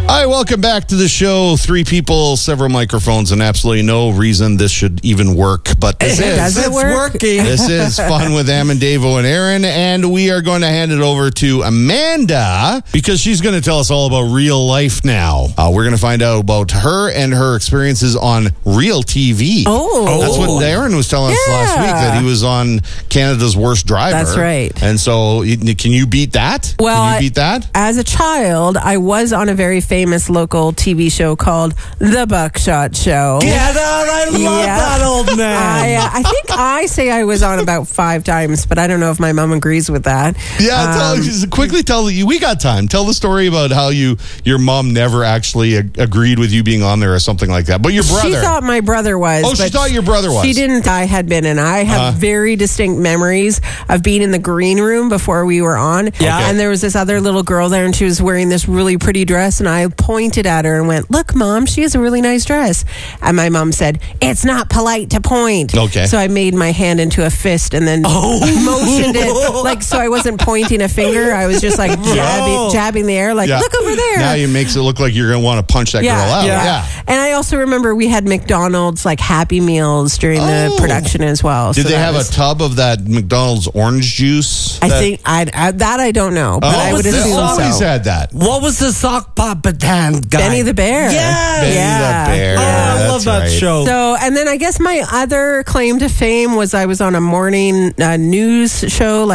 Hi, welcome back to the show. 3 people, several microphones, and absolutely no reason this should even work. But this Does it work? working. This is Fun with Am and Davo and Aaron, and we are going to hand it over to Amanda because she's going to tell us all about real life now. We're going to find out about her and her experiences on real TV. Oh. That's what Aaron was telling us last week, that he was on Canada's Worst Driver. That's right. And so, can you beat that? Well, can you beat that? As a child, I was on a very famous local TV show called The Buckshot Show. Get out! I love that old man. I think I say I was on about 5 times, but I don't know if my mom agrees with that. Yeah, quickly tell you. We got time. Tell the story about how your mom never actually agreed with you being on there or something like that. But your brother. She thought my brother was. Oh, she thought your brother was. She didn't. I had been, and I have very distinct memories of being in the green room before we were on. Yeah. And there was this other little girl there, and she was wearing this really pretty dress, and I pointed at her and went, "Look, Mom, she has a really nice dress." And my mom said, "It's not polite to point." Okay. So I made my hand into a fist and then motioned it, so I wasn't pointing a finger. I was just like jabbing the air, like, "Look over there." Now it makes it look like you're going to want to punch that girl out. Yeah. And I also remember we had McDonald's Happy Meals during the production as well. Did they have a tub of that McDonald's orange juice? I think I don't know, but I would they assume always so. had that. What was the sock puppet hand guy? Benny the Bear. Yes. Benny the Bear. Oh, I love that show. So, and then I guess my other claim to fame was I was on a morning news show.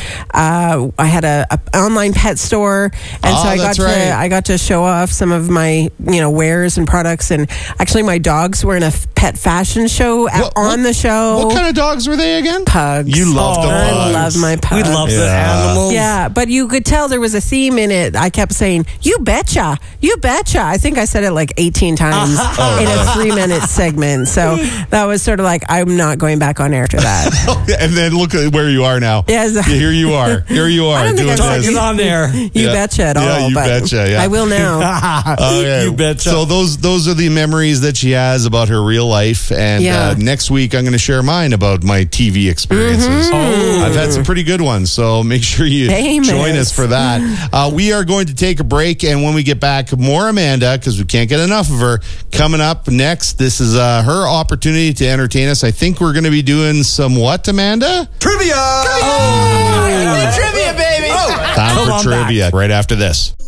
I had a online pet store, and so I got to show off some of my wares and products. And actually, my dogs were in a pet fashion show on the show. What kind of dogs were they again? Pugs. You love the pugs. I love my pugs. We love the animals. Yeah, but you could tell there was a theme in it. I kept saying, "You betcha, you betcha." I think I said it 18 times in a 3-minute segment. So that was sort of I'm not going back on air after that. And then look at where you are now. Yes. Here you are. Here you are. I don't think doing I'm this. Talking on there. You betcha at all. Yeah, you but betcha. Yeah. I will now. Okay. You betcha. So those are the memories that she has about her real life. And next week, I'm going to share mine about my TV experiences. I've had some pretty good ones. So make sure you join us for that. We are going to take a break. And when we get back, more Amanda, because we can't get enough of her. Coming up next, this is her opportunity to entertain us. I think we're going to be doing some what, Amanda? Trivia! Trivia, baby! Time for trivia right after this.